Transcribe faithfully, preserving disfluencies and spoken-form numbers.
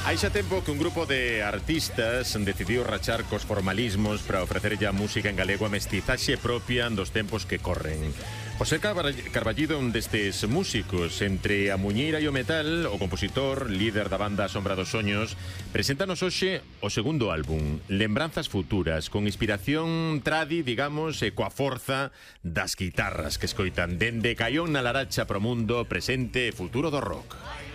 Hai xa tempo que un grupo de artistas decidiu rachar cos formalismos para ofrecerlle a música en galego a mestizaxe propia dos tempos que corren. José Carballido, un destes músicos, entre a muñeira e o metal, o compositor, líder da banda Sombra dos Soños, preséntanos hoxe o segundo álbum, Lembranzas Futuras, con inspiración tradi, digamos, e coa forza das guitarras que escoitan dende Caión na Laracha pro mundo, presente e futuro do rock.